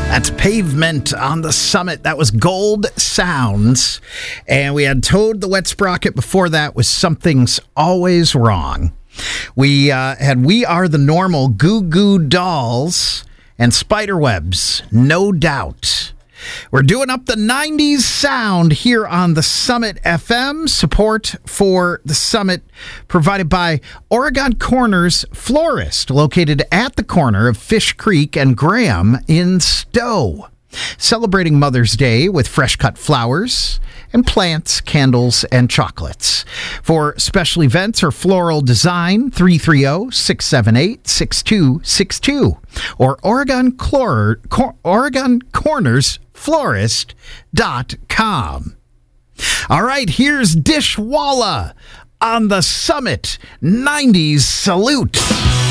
That's Pavement on the Summit. That was Gold Sounds. And we had Toad the Wet Sprocket before that with Something's Always Wrong. We had We Are the Normal, Goo Goo Dolls, and Spiderwebs, No Doubt. We're doing up the 90s sound here on the Summit FM. Support for the Summit provided by Oregon Corners Florist, located at the corner of Fish Creek and Graham in Stowe. Celebrating Mother's Day with fresh cut flowers and plants, candles, and chocolates. For special events or floral design, 330-678-6262 or OregonCornersFlorist.com. All right, here's Dishwalla on the Summit 90s Salute.